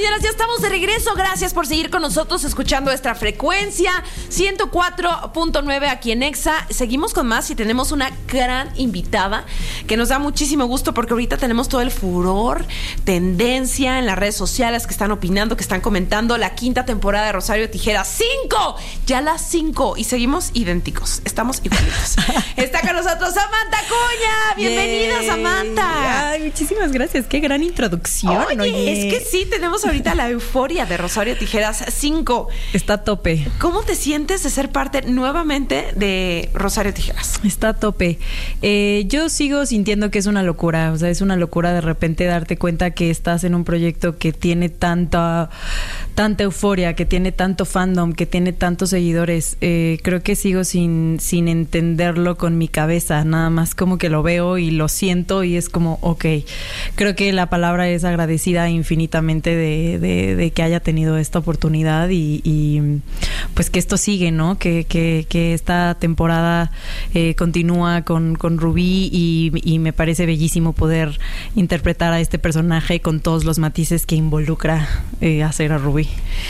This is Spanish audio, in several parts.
compañeras, ya estamos de regreso. Gracias por seguir con nosotros escuchando esta frecuencia 104.9 aquí en Exa. Seguimos con más y tenemos una gran invitada que nos da muchísimo gusto porque ahorita tenemos todo el furor, tendencia en las redes sociales que están opinando, que están comentando la quinta temporada de Rosario Tijeras. ¡5! Ya las 5 y seguimos idénticos. Estamos igualitos. Está con nosotros Samantha Acuña. Bienvenida, Samantha. Ay, muchísimas gracias. Qué gran introducción. Oye, es que sí, tenemos ahorita la euforia de Rosario Tijeras 5. Está a tope. ¿Cómo te sientes de ser parte nuevamente de Rosario Tijeras? Está a tope. Yo sigo sintiendo que es una locura. O sea, es una locura de repente darte cuenta que estás en un proyecto que tiene tanta euforia, que tiene tanto fandom, que tiene tantos seguidores. Creo que sigo sin entenderlo con mi cabeza. Nada más como que lo veo y lo siento y es como, ok. Creo que la palabra es agradecida infinitamente de que haya tenido esta oportunidad y pues que esto sigue, ¿no? Que esta temporada continúa con Rubí y me parece bellísimo poder interpretar a este personaje con todos los matices que involucra hacer a Rubí.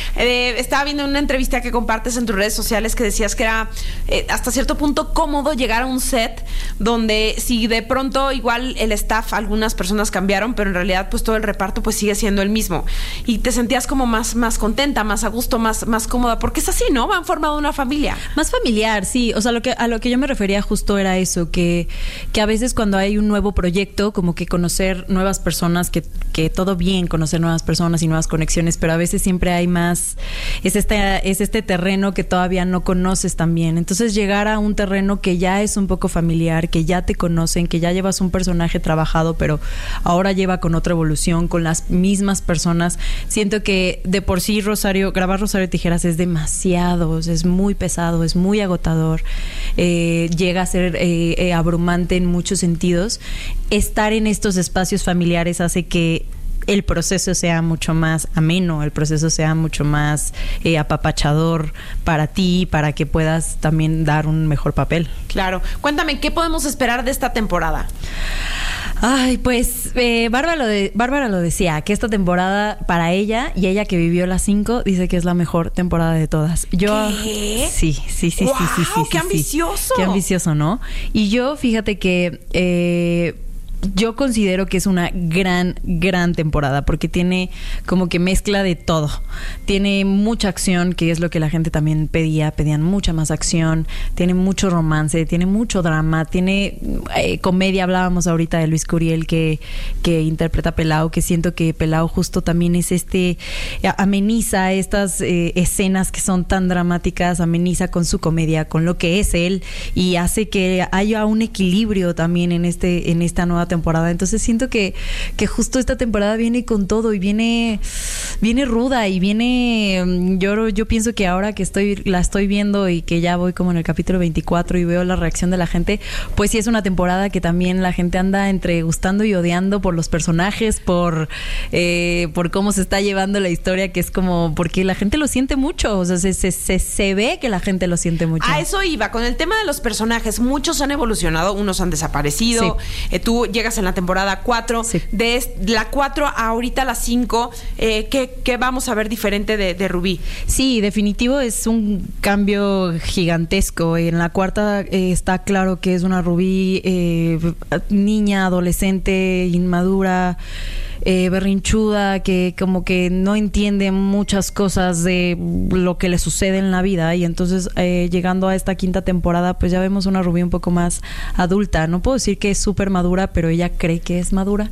Estaba viendo una entrevista que compartes en tus redes sociales que decías que era hasta cierto punto cómodo llegar a un set donde si de pronto igual el staff, algunas personas cambiaron, pero en realidad pues todo el reparto pues sigue siendo el mismo y te sentías como más contenta, más a gusto, más cómoda, porque es así, ¿no? Han formado una familia. Más familiar, sí. O sea, a lo que yo me refería justo era eso, que a veces cuando hay un nuevo proyecto, como que conocer nuevas personas, que todo bien, conocer nuevas personas y nuevas conexiones, pero a veces siempre hay más, es este terreno que todavía no conoces tan bien. Entonces llegar a un terreno que ya es un poco familiar, que ya te conocen, que ya llevas un personaje trabajado, pero ahora lleva con otra evolución, con las mismas personas. Siento que de por sí grabar Rosario Tijeras es demasiado, es muy pesado, es muy agotador, llega a ser abrumante en muchos sentidos. Estar en estos espacios familiares hace que el proceso sea mucho más ameno, el proceso sea mucho más apapachador para ti, para que puedas también dar un mejor papel. Claro. Cuéntame, ¿qué podemos esperar de esta temporada? Ay, pues Bárbara lo decía, que esta temporada para ella, y ella que vivió las 5, dice que es la mejor temporada de todas. ¿Qué? Sí. ¡Wow! ¡Qué ambicioso! Qué ambicioso, ¿no? Y yo, fíjate que yo considero que es una gran temporada porque tiene como que mezcla de todo. Tiene mucha acción, que es lo que la gente también pedían mucha más acción. Tiene mucho romance, tiene mucho drama, tiene comedia. Hablábamos ahorita de Luis Curiel que interpreta a Pelao, que siento que Pelao justo también es ameniza estas escenas que son tan dramáticas, ameniza con su comedia, con lo que es él, y hace que haya un equilibrio también en esta nueva temporada. Entonces siento que justo esta temporada viene con todo y viene ruda y viene, yo pienso que ahora que la estoy viendo y que ya voy como en el capítulo 24 y veo la reacción de la gente, pues sí es una temporada que también la gente anda entre gustando y odiando por los personajes, por cómo se está llevando la historia, que es como, porque la gente lo siente mucho, o sea, se ve que la gente lo siente mucho. A eso iba, con el tema de los personajes, muchos han evolucionado, unos han desaparecido, sí. Tú llegas en la temporada 4, sí. De la 4 a ahorita la 5, ¿qué vamos a ver diferente de Rubí? Sí, definitivo es un cambio gigantesco. En la 4 está claro que es una Rubí niña, adolescente, inmadura, berrinchuda, que como que no entiende muchas cosas de lo que le sucede en la vida, y entonces llegando a esta quinta temporada pues ya vemos una Rubí un poco más adulta. No puedo decir que es súper madura, pero ella cree que es madura.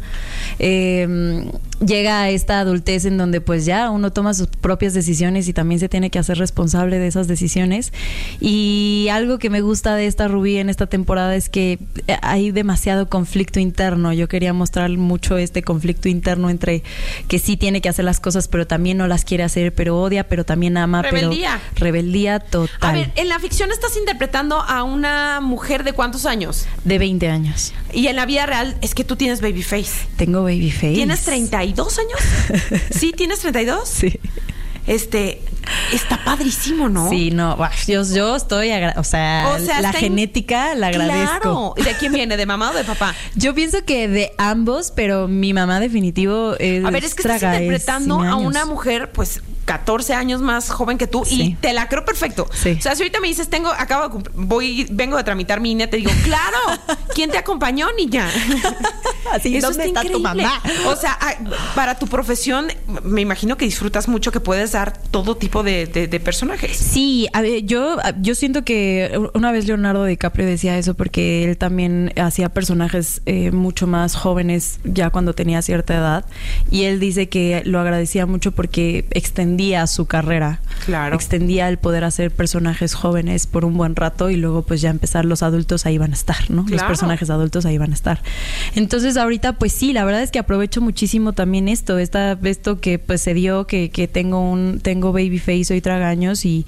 Llega a esta adultez en donde pues ya uno toma sus propias decisiones y también se tiene que hacer responsable de esas decisiones. Y algo que me gusta de esta Rubí en esta temporada es que hay demasiado conflicto interno. Yo quería mostrar mucho este conflicto interno entre que sí tiene que hacer las cosas, pero también no las quiere hacer, pero odia, pero también ama. Rebeldía. Pero rebeldía total. A ver, en la ficción estás interpretando a una mujer de ¿cuántos años? De 20 años. Y en la vida real es que tú tienes baby face. Tengo baby face. ¿Tienes 32 años? ¿Sí? ¿Tienes 32? Sí. Está padrísimo, ¿no? Sí, no, yo estoy, la genética la agradezco. Claro. ¿Y de quién viene? ¿De mamá o de papá? Yo pienso que de ambos, pero mi mamá definitivo es. A ver, es que estás interpretando a una mujer, pues, 14 años más joven que tú, y te la creo perfecto. Sí. O sea, si ahorita me dices, vengo de tramitar mi INE, te digo, claro, ¿quién te acompañó, niña? Así, eso ¿dónde está tu mamá? O sea, para tu profesión, me imagino que disfrutas mucho, que puedes dar todo tipo de personajes. Sí, a ver, yo siento que una vez Leonardo DiCaprio decía eso, porque él también hacía personajes mucho más jóvenes ya cuando tenía cierta edad, y él dice que lo agradecía mucho porque extendía su carrera. Claro. Extendía el poder hacer personajes jóvenes por un buen rato, y luego pues ya empezar los adultos ahí van a estar, ¿no? Claro. Los personajes adultos ahí van a estar. Entonces ahorita pues sí, la verdad es que aprovecho muchísimo también esto que pues se dio, que tengo Babyface, soy tragaños y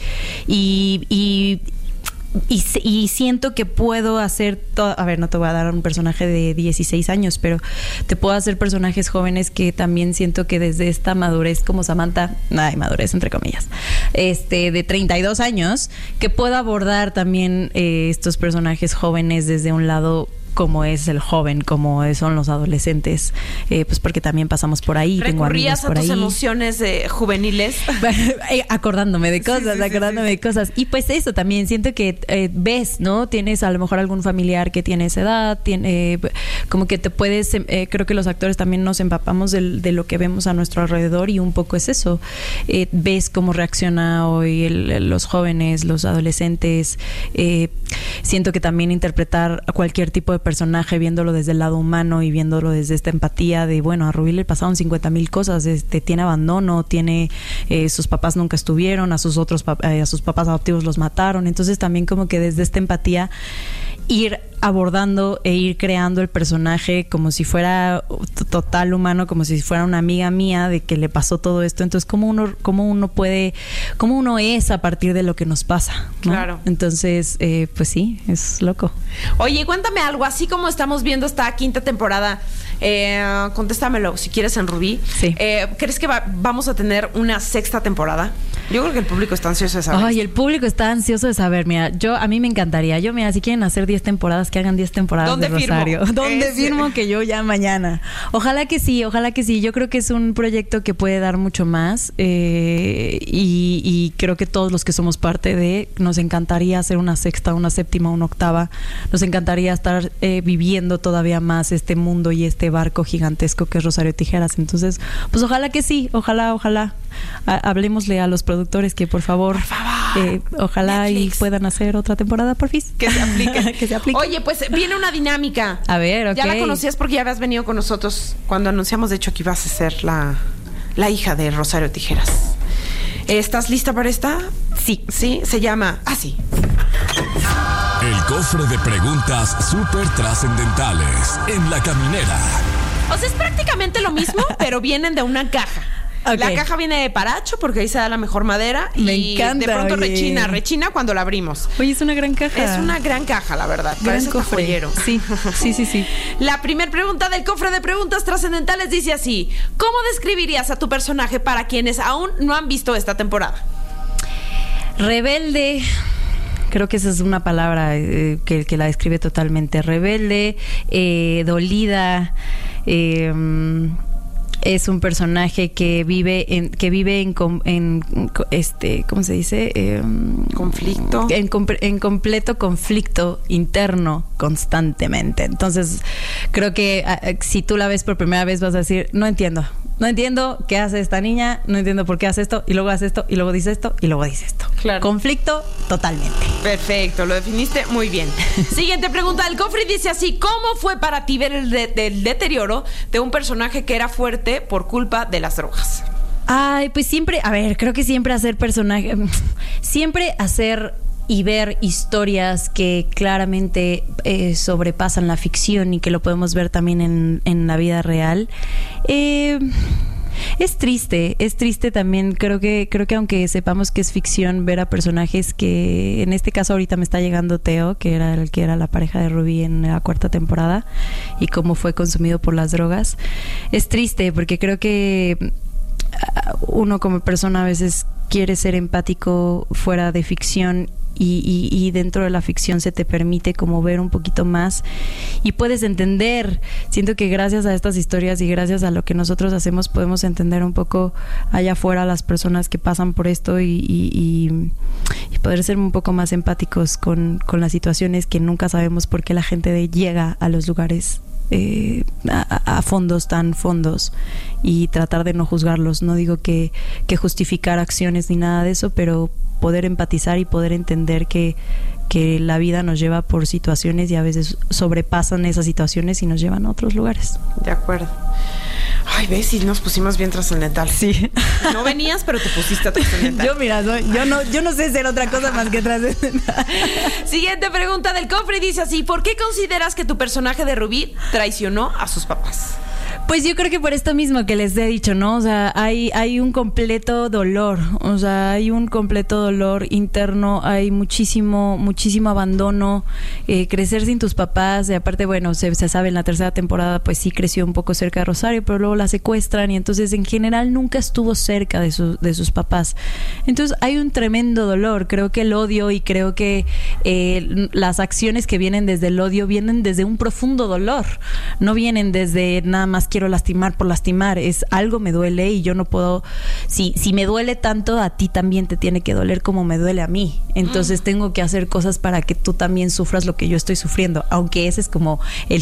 siento que puedo hacer a ver, no te voy a dar un personaje de 16 años, pero te puedo hacer personajes jóvenes que también siento que desde esta madurez como Samantha, madurez entre comillas, de 32 años, que puedo abordar también estos personajes jóvenes desde un lado como es el joven, como son los adolescentes, pues porque también pasamos por ahí. ¿Recurrías a tus emociones juveniles? Acordándome de cosas, de cosas. Y pues eso también, siento que ves, ¿no? Tienes a lo mejor algún familiar que tiene esa edad, como que te puedes, creo que los actores también nos empapamos de lo que vemos a nuestro alrededor, y un poco es eso. Ves cómo reacciona hoy los jóvenes, los adolescentes. Siento que también interpretar a cualquier tipo de personaje, viéndolo desde el lado humano y viéndolo desde esta empatía de, bueno, a Rubí le pasaron 50,000 cosas, tiene abandono, sus papás nunca estuvieron, a sus papás adoptivos los mataron. Entonces también como que desde esta empatía ir abordando e ir creando el personaje como si fuera total humano, como si fuera una amiga mía de que le pasó todo esto. Entonces, cómo uno es a partir de lo que nos pasa, ¿no? Claro. Entonces, pues sí, es loco. Oye, cuéntame algo, así como estamos viendo esta quinta temporada, contéstamelo si quieres en Rubí. Sí. ¿Crees que vamos a tener una sexta temporada? Yo creo que el público está ansioso de saber. Ay, el público está ansioso de saber. Mira, a mí me encantaría. Si quieren hacer 10 temporadas, que hagan 10 temporadas de Rosario. ¿Dónde firmo que yo ya mañana? Ojalá que sí. Yo creo que es un proyecto que puede dar mucho más, y creo que todos los que somos parte nos encantaría hacer una sexta, una séptima, una octava. Nos encantaría estar viviendo todavía más este mundo y este barco gigantesco que es Rosario Tijeras. Entonces, pues ojalá que sí, ojalá. Hablemosle a los productores que por favor ojalá Netflix. Y puedan hacer otra temporada por fin. Que se aplique. Oye, pues viene una dinámica. A ver, ok. Ya la conocías porque ya habías venido con nosotros cuando anunciamos, de hecho, que ibas a ser la hija de Rosario Tijeras. ¿Estás lista para esta? Sí. Sí, se llama así. El cofre de preguntas súper trascendentales en La Caminera. O sea, es prácticamente lo mismo, pero vienen de una caja. Okay. La caja viene de Paracho porque ahí se da la mejor madera. Me y encanta, de pronto rechina cuando la abrimos. Oye, es una gran caja. Es una gran caja, la verdad. Parece joyero. Sí. La primera pregunta del cofre de preguntas trascendentales dice así: ¿cómo describirías a tu personaje para quienes aún no han visto esta temporada? Rebelde. Creo que esa es una palabra que la describe totalmente. Rebelde, dolida, es un personaje que vive en ¿cómo se dice? Conflicto. En completo conflicto interno constantemente. Entonces, creo que si tú la ves por primera vez vas a decir, no entiendo qué hace esta niña, no entiendo por qué hace esto, y luego hace esto, y luego dice esto, y luego dice esto. Claro. Conflicto totalmente. Perfecto, lo definiste muy bien. Siguiente pregunta del cofre dice así: ¿cómo fue para ti ver el deterioro de un personaje que era fuerte por culpa de las drogas? Ay, pues siempre, creo que siempre hacer y ver historias que claramente sobrepasan la ficción y que lo podemos ver también en la vida real. Es triste también. Creo que aunque sepamos que es ficción, ver a personajes que, en este caso ahorita me está llegando Teo, que era la pareja de Rubí en la cuarta temporada, y cómo fue consumido por las drogas. Es triste porque creo que uno como persona a veces quieres ser empático fuera de ficción y dentro de la ficción se te permite como ver un poquito más y puedes entender. Siento que gracias a estas historias y gracias a lo que nosotros hacemos podemos entender un poco allá afuera a las personas que pasan por esto y poder ser un poco más empáticos con las situaciones que nunca sabemos por qué la gente llega a los lugares a fondos tan fondos y tratar de no juzgarlos. No digo que justificar acciones ni nada de eso, pero poder empatizar y poder entender que la vida nos lleva por situaciones y a veces sobrepasan esas situaciones y nos llevan a otros lugares. De acuerdo. Ay, ves, y nos pusimos bien trascendental. Sí. No venías, pero te pusiste trascendental. Yo, mira, yo no sé ser otra cosa más que trascendental. Siguiente pregunta del cofre y dice así: ¿por qué consideras que tu personaje de Rubí traicionó a sus papás? Pues yo creo que por esto mismo que les he dicho, ¿no? O sea, hay un completo dolor, o sea, hay un completo dolor interno, hay muchísimo abandono, crecer sin tus papás, y aparte, bueno, se sabe en la tercera temporada, pues sí creció un poco cerca de Rosario, pero luego la secuestran y entonces en general nunca estuvo cerca de sus papás. Entonces hay un tremendo dolor, creo que el odio y creo que las acciones que vienen desde el odio vienen desde un profundo dolor, no vienen desde nada más quiero lastimar por lastimar, es algo me duele y yo no puedo, si me duele tanto, a ti también te tiene que doler como me duele a mí, entonces tengo que hacer cosas para que tú también sufras lo que yo estoy sufriendo, aunque ese es como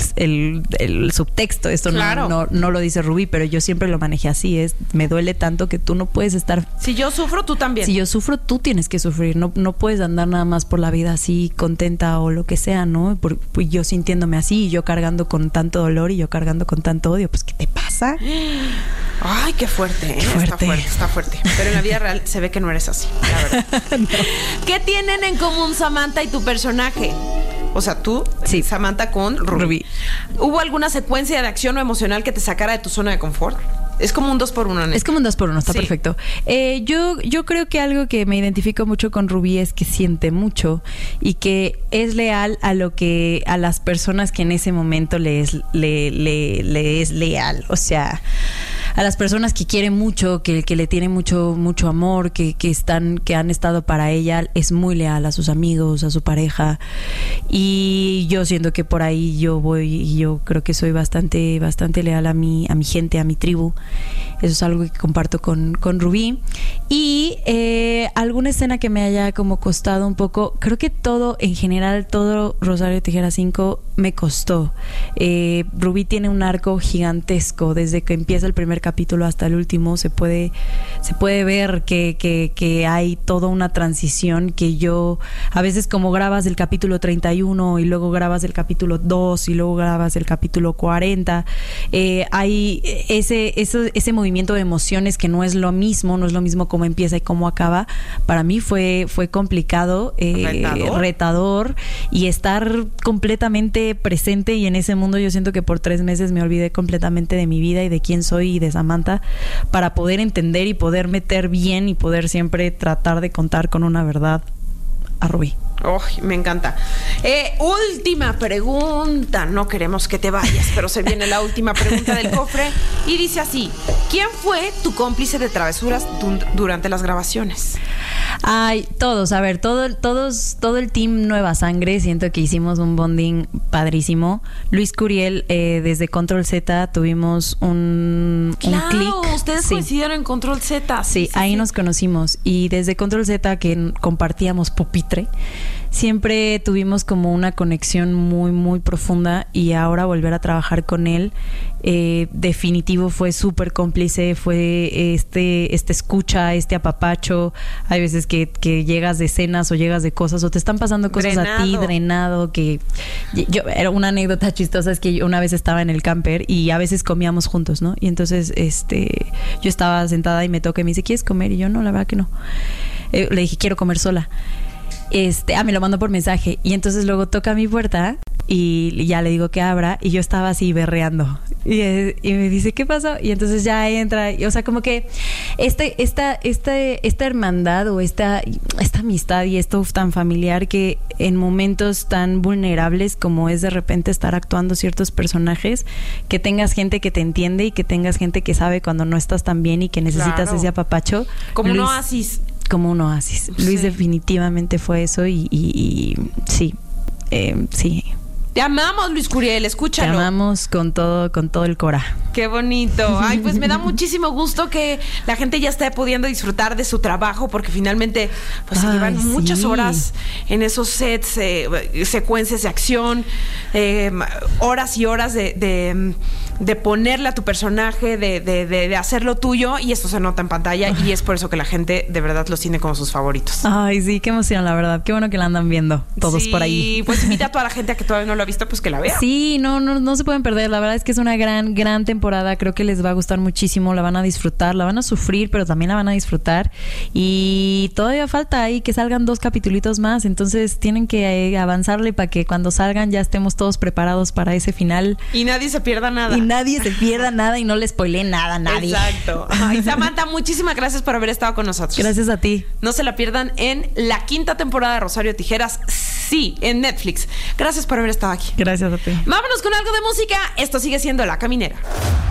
el subtexto, esto claro. no lo dice Rubí, pero yo siempre lo manejé así, es me duele tanto que tú no puedes estar, si yo sufro, tú también, si yo sufro, tú tienes que sufrir, no puedes andar nada más por la vida así contenta o lo que sea, ¿no? Pues yo sintiéndome así y yo cargando con tanto dolor y yo cargando con tanto odio, pues ¿qué te pasa? Ay, qué fuerte, ¿eh? Está fuerte. Pero en la vida real se ve que no eres así, la verdad. No. ¿Qué tienen en común Samantha y tu personaje? O sea, tú, sí. Samantha con Rubí. ¿Hubo alguna secuencia de acción o emocional que te sacara de tu zona de confort? Es como un 2x1, ¿no? Es como un 2x1, está sí. Perfecto. Yo creo que algo que me identifico mucho con Rubí es que siente mucho y que es leal a las personas que en ese momento le es leal. O sea, a las personas que quiere mucho, que le tiene mucho amor, que han estado para ella, es muy leal a sus amigos, a su pareja. Y yo siento que por ahí yo creo que soy bastante leal a mi gente, a mi tribu. Eso es algo que comparto con Rubí. Y alguna escena que me haya como costado un poco, creo que todo, en general, todo Rosario Tijeras 5 me costó. Rubí tiene un arco gigantesco, desde que empieza el primer capítulo hasta el último, se puede ver que hay toda una transición que yo, a veces como grabas el capítulo 31 y luego grabas el capítulo 2 y luego grabas el capítulo 40, hay ese movimiento de emociones que no es lo mismo como empieza y cómo acaba. Para mí fue complicado, retador y estar completamente presente, y en ese mundo yo siento que por 3 meses me olvidé completamente de mi vida y de quién soy y de Samantha, para poder entender y poder meter bien y poder siempre tratar de contar con una verdad a Rubí. Oh, me encanta. Última pregunta. No queremos que te vayas, pero se viene la última pregunta del cofre y dice así: ¿quién fue tu cómplice de travesuras durante las grabaciones? Ay, todos, a ver, todo el team Nueva Sangre, siento que hicimos un bonding padrísimo. Luis Curiel, desde Control Z tuvimos un click. Ustedes coincidieron en Control Z. Sí, ahí nos conocimos, y desde Control Z, que compartíamos pupitre, siempre tuvimos como una conexión muy, muy profunda, y ahora volver a trabajar con él, definitivo fue súper cómplice, fue este escucha, este apapacho. Hay veces que llegas de cenas o llegas de cosas o te están pasando cosas a ti, drenado, que yo, era una anécdota chistosa, es que yo una vez estaba en el camper y a veces comíamos juntos, ¿no? Y entonces yo estaba sentada y me toca y me dice, ¿quieres comer? Y yo, no, la verdad que no. Le dije, quiero comer sola. Me lo mandó por mensaje, y entonces luego toca mi puerta y ya le digo que abra, y yo estaba así berreando y me dice, ¿qué pasó? Y entonces ya entra, y, o sea, como que esta hermandad o esta amistad y esto tan familiar, que en momentos tan vulnerables como es de repente estar actuando ciertos personajes, que tengas gente que te entiende y que tengas gente que sabe cuando no estás tan bien y que necesitas ese apapacho. Como un oasis. como un oasis. Luis definitivamente fue eso y sí, sí. Te amamos, Luis Curiel, escúchalo. Te amamos con todo el cora. Qué bonito. Ay, pues me da muchísimo gusto que la gente ya esté pudiendo disfrutar de su trabajo, porque finalmente pues se llevan muchas horas en esos sets, secuencias de acción, horas y horas de ponerle a tu personaje, de hacerlo tuyo, y esto se nota en pantalla y es por eso que la gente de verdad los tiene como sus favoritos. Ay, sí, qué emoción, la verdad. Qué bueno que la andan viendo todos por ahí. Sí, pues invita a toda la gente a que todavía no lo ha visto, pues que la vea. Sí, no se pueden perder. La verdad es que es una gran temporada. Creo que les va a gustar muchísimo. La van a disfrutar, la van a sufrir, pero también la van a disfrutar. Y todavía falta ahí que salgan 2 capitulitos más. Entonces tienen que avanzarle para que cuando salgan ya estemos todos preparados para ese final. Y nadie se pierda nada. Y nadie se pierda nada y no le spoilee nada a nadie. Exacto. Ay, Samantha, muchísimas gracias por haber estado con nosotros. Gracias a ti. No se la pierdan en la 5ª temporada de Rosario Tijeras. Sí, en Netflix. Gracias por haber estado aquí. Gracias a ti. Vámonos con algo de música. Esto sigue siendo La Caminera.